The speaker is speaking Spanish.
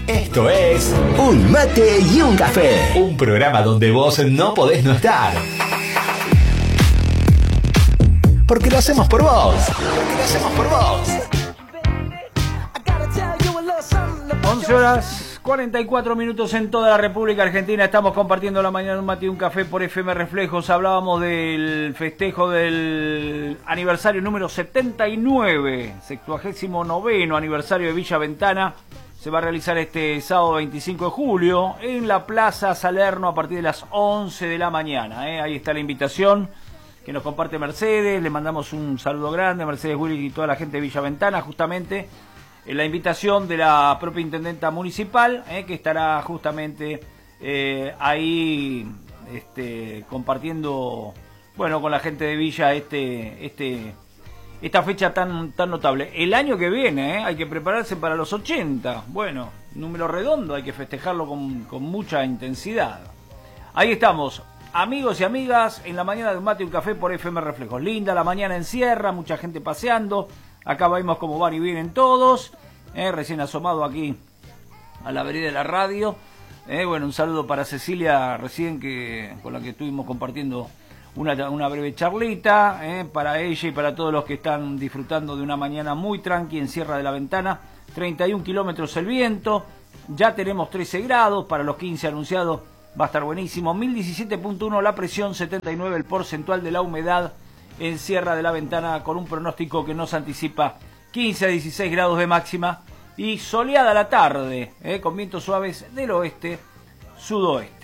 Esto es Un Mate y un Café, un programa donde vos no podés no estar. Porque lo hacemos por vos. Porque lo hacemos por vos. 11 horas 44 minutos en toda la República Argentina. Estamos compartiendo la mañana Un Mate y un Café por FM Reflejos. Hablábamos del festejo del aniversario número 79, 79º aniversario de Villa Ventana. Se va a realizar este sábado 25 de julio en la Plaza Salerno a partir de las 11 de la mañana. Ahí está la invitación que nos comparte Mercedes. Le mandamos un saludo grande a Mercedes Willy y toda la gente de Villa Ventana, justamente en la invitación de la propia intendenta municipal, que estará justamente ahí compartiendo, bueno, con la gente de Villa esta fecha tan notable. El año que viene hay que prepararse para los 80. Bueno, número redondo, hay que festejarlo con mucha intensidad. Ahí estamos, amigos y amigas, en la mañana de Un Mate y un Café por FM Reflejos. Linda la mañana en Sierra, mucha gente paseando. Acá vemos cómo van y vienen todos. Recién asomado aquí a la vereda de la radio. Bueno, un saludo para Cecilia, recién con la que estuvimos compartiendo una breve charlita, para ella y para todos los que están disfrutando de una mañana muy tranqui en Sierra de la Ventana. 31 kilómetros el viento, ya tenemos 13 grados, para los 15 anunciados va a estar buenísimo. 1017.1 la presión, 79 el porcentual de la humedad en Sierra de la Ventana, con un pronóstico que nos anticipa 15 a 16 grados de máxima y soleada la tarde, con vientos suaves del oeste-sudoeste.